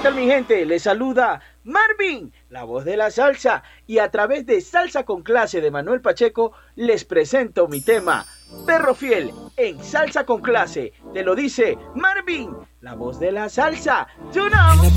tal, mi gente? Les saluda Marvin, la voz de la salsa, y a través de Salsa con Clase de Manuel Pacheco les presento mi tema Perro Fiel en Salsa con Clase. Te lo dice Marvin, la voz de la salsa. ¡Tune up!